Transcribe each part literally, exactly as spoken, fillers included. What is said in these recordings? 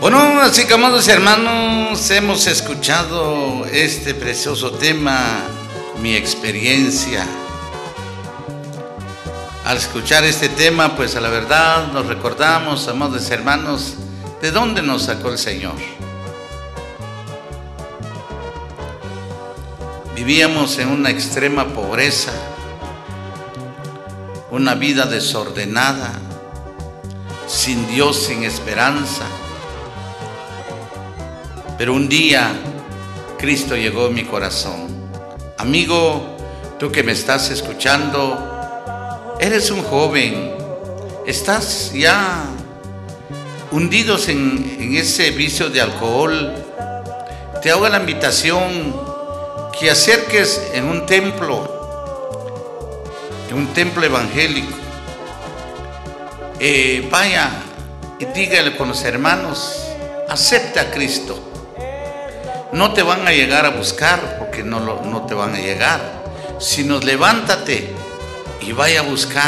Bueno, así que amados hermanos, hemos escuchado este precioso tema, mi experiencia. Al escuchar este tema, pues a la verdad nos recordamos, amados hermanos, de dónde nos sacó el Señor. Vivíamos en una extrema pobreza, una vida desordenada, sin Dios, sin esperanza. Pero un día Cristo llegó a mi corazón. Amigo, tú que me estás escuchando, eres un joven, estás ya hundidos en, en ese vicio de alcohol. Te hago la invitación que acerques en un templo, en un templo evangélico. Eh, vaya y dígale con los hermanos, acepta a Cristo. No te van a llegar a buscar, porque no, lo, no te van a llegar, sino levántate y vaya a buscar.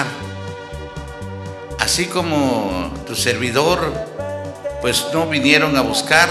Así como tu servidor, pues no vinieron a buscar,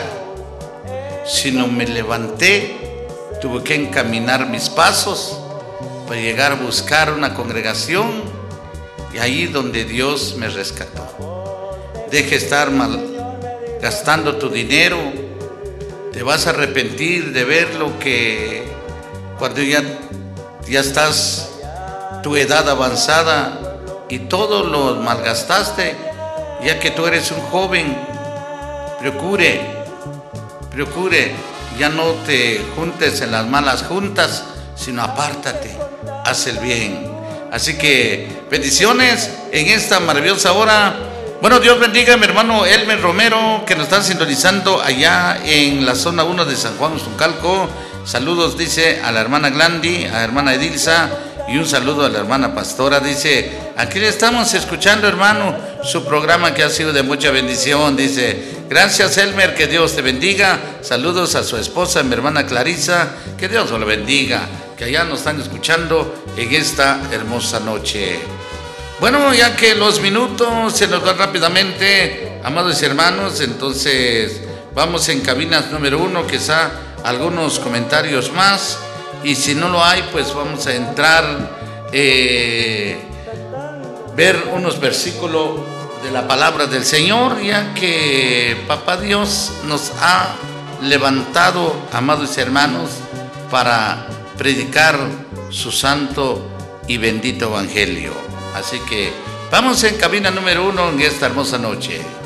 sino me levanté, tuve que encaminar mis pasos para llegar a buscar una congregación, y ahí donde Dios me rescató. Deje estar mal gastando tu dinero. Te vas a arrepentir de ver lo que cuando ya, ya estás tu edad avanzada y todo lo malgastaste, ya que tú eres un joven. Procure, procure, ya no te juntes en las malas juntas, sino apártate, haz el bien. Así que bendiciones en esta maravillosa hora. Bueno, Dios bendiga a mi hermano Elmer Romero, que nos están sintonizando allá en la zona uno de San Juan Uzuncalco. Saludos, dice, a la hermana Glandi, a la hermana Edilza, y un saludo a la hermana Pastora. Dice, aquí le estamos escuchando, hermano, su programa que ha sido de mucha bendición. Dice, gracias, Elmer, que Dios te bendiga. Saludos a su esposa, mi hermana Clarisa, que Dios lo bendiga, que allá nos están escuchando en esta hermosa noche. Bueno, ya que los minutos se nos van rápidamente, amados hermanos, entonces vamos en cabinas número uno, quizá algunos comentarios más, y si no lo hay, pues vamos a entrar, eh, ver unos versículos de la palabra del Señor, ya que Papá Dios nos ha levantado, amados hermanos, para predicar su santo y bendito evangelio. Así que vamos en cabina número uno en esta hermosa noche.